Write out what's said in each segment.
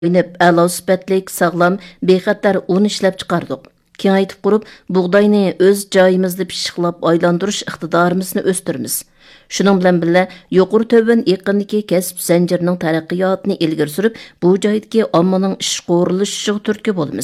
Oynab, a'lo sifatlik, sog'lom, bexatar un ishlab chiqardik. Kengaytib qurib, bug'doyni o'z joyimizda pishiqlab aylantirish iqtidorimizni o'stiramiz. Shuning bilan birga yuqori töven yaqindagi kasb zanjirining taraqqiyotini ilgari surib, bu joydagi ommaning ish qo'rilishiga turtki bo'lamiz.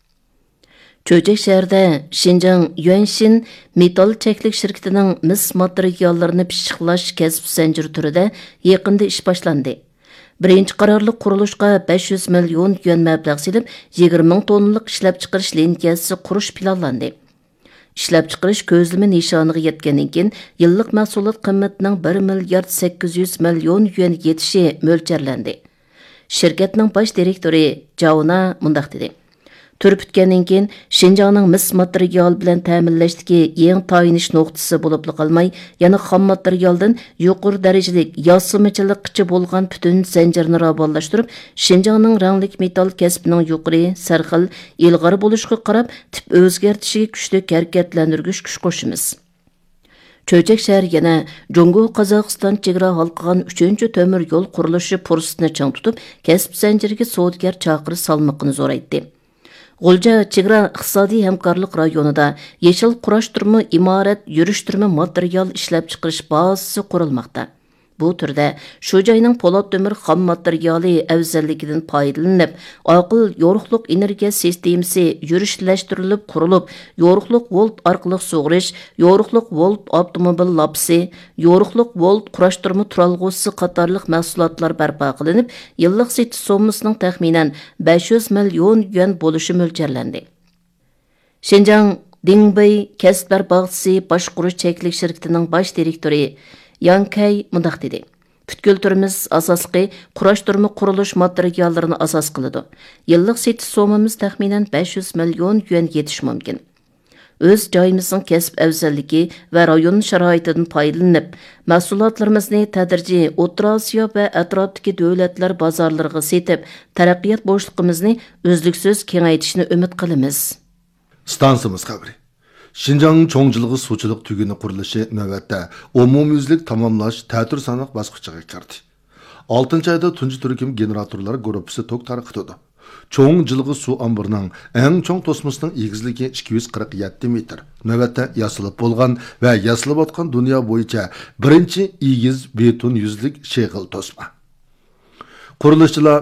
Cho'jak shahrida Xinjiang Yuanshin metall cheklik shirkatining mis materiallarini pishiqlash kasb zanjiri turida yaqinda ish boshlandi. Birinchi qarorliq qurilishga 500 million yuan mablag' silib, 20 ming tonnalik ishlab chiqarish liniyasi qurish planlandi. Ishlab chiqarish ko'zlama nishoniga yetgandan keyin yillik mahsulot qiymatining 1 milliard 800 million yuan yetishi mo'ljallanadi. Shirkatning bosh direktori Jauna mundaq dedi: Turib bitgandan keyin Xinjiangning mis material bilan ta'minlashdagi eng tayinish nuqtasi bo'lib qolmay, yana xom materialdan yuqori darajalik yosimichilikchi bo'lgan butun zanjirni ravonlashtirib, Xinjiangning ranglik metall kasbining yuqori, sarxil, ilg'or bo'lishiga qarab tip o'zgartishiga kuchli harakatlantirgich kuch qo'shimiz. Cho'jak shahar yana Jungo-Qozog'iston chegara halqagan 3-temir yo'l qurilishi fursatini chang tutib, kasb zanjiriga savdogar chaqirish salmoqini zo'raytdi. G'ulja chegara iqtisodiy hamkorlik rayonida yeshil qurashtirma imorat, yurishtirma material ishlab chiqarish bazasi qurilmoqda. Bu turda shu joyning po'lat temir xom materiali afzalligidan foydalanib, aql yo'riqliq energiya sistemasi yurishlashtirilib qurilib, yo'riqliq volt orqali sug'urish, yo'riqliq volt avtomobil lapsi, yo'riqliq volt qurashtirma turalg'usi qatorliq mahsulotlar barpo qilinib, yillik setish sommasining taxminan 500 million yuan bo'lishi mo'ljallandi. Xinjiang Dingbei kasblar bag'isi boshqaruv cheklik shirkatining bosh direktori Yankay mundaq dedi: Butkul turimiz asosli qurashtirma qurilish materiallarini asos qiladi. Yillik setish sommamiz taxminan 500 million yuan yetishi mumkin. O'z joyimizning kasb afzalligi va rayon sharoitidan foydalanib, mahsulotlarimizni tadrijiy O'rta Osiyo va atrofdagi davlatlar bozorlariga setib, taraqqiyot bo'shliqimizni o'zliksiz kengaytirishni umid qilamiz. Stansimiz xabari. Xinjiang cho'ngchiligi suvchilik tuguni qurilishi navbatda umumyuzlik tamomlash ta'tir saniq bosqichiga kirdi. 6-oyda tunji turkum generatorlar guruhi tok tarqatdi. Cho'ngchiligi suv ombirining eng cho'ng tosmasining egizligi 247 metr. Navbatda yasilib bo'lgan va yasilib o'tgan dunyo bo'yicha birinchi egiz beton yuzlik sheg'il tosma. Qurilishchilar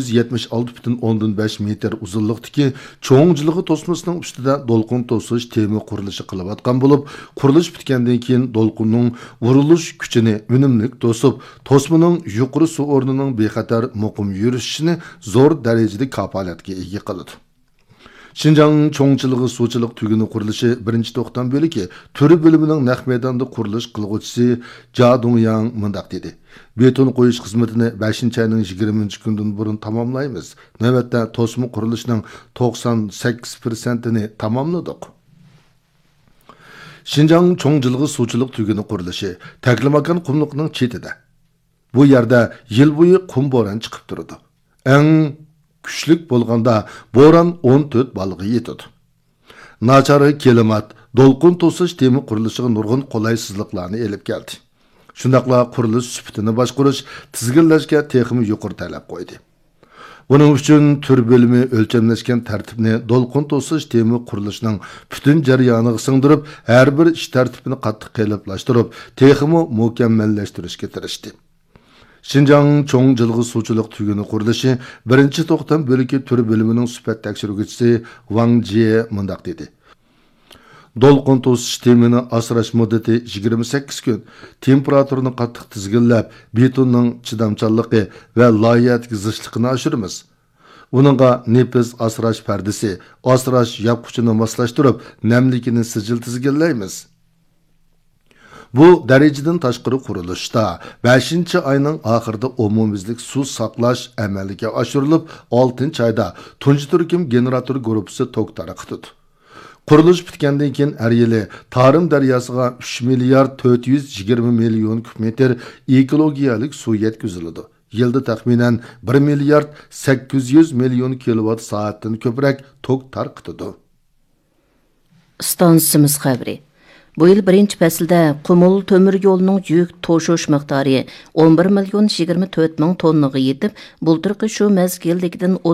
576,5 metr uzunlikdagi cho'ngchiligi tosmasining ustida dolqin to'sish temi qurilishi qilayotgan bo'lib, qurilish bitgandan keyin dolqinning urilish kuchini unumli to'sib, tosmaning yuqori suv o'rnining bexatar muqim yurishini zo'r darajada kafolatga ega qiladi. Xinjiang cho'ngchiligi suvchilik tuguni qurilishi birinchi to'xtam bo'liki, turi bo'limining naq maydonda qurilish qilg'uvchisi Ja Dongyang mundaq dedi: Beton qo'yish xizmatini 5-oyning 20-kundan burun tamomlaymiz. Navbatda to'sma qurilishining 98%ni tamomladik. Xinjiang cho'ngchiligi suvchilik tuguni qurilishi Taklimakan qumliqning chetida. Bu yerda yil bo'yi qum bo'ron chiqib turadi. Eng kuchlik bo'lganda bo'ron 14 balga yetadi. Nachari klimat, dolqin to'sish temi qurilishiga nurg'un qulaysizliklarni elib keldi. Shundaqla qurilish sifatini boshqarish, tizginlashga texnik yuqori talab qo'ydi. Buning uchun tur bo'limi o'lchamlashgan tartibni dolqin to'sish temi qurilishining butun jarayoniga singdirib, har bir ish tartibini qattiq qiyinlashtirib, texnik mukammallashtirishga tirishdi. Xinjiang cho'ngchiligi suvchilik tuguni qurilishi birinchi to'xtam bo'liki tur bo'limining sifat tekshiruvchisi Wang Jie mundaq dedi: Dolqin to'sish temini asrash muddati 28 kun. Temperaturini qattiq tizginlab, betonning chidamchanligi va loyiyatga zishligini oshiramiz. Uningga nefis asrash pardasi, asrash yopqichini moslashtirib, namlikini sijil tizginlaymiz. Bu darajadan tashqari qurilishda 5-oyning oxirida umumyuzlik suv saqlash amalga oshirilib, 6-oyda tunji turkum generator guruhi tok tarqatdi. Qurilish bitgandan keyin har yili Tarim daryosiga 3 milliard 420 million kub metr ekologiyalik suv yetkaziladi. Yilda taxminan 1 milliard 800 million kilovat soatdan ko'proq tok tarqatadi. Stansimiz xabari. Bu yıl birinci fəsildə Qumul tömür yolunun yük toşuş miqdarı 11 milyon 24 min tonnaga yetib, bultırqı şu məzgillikdən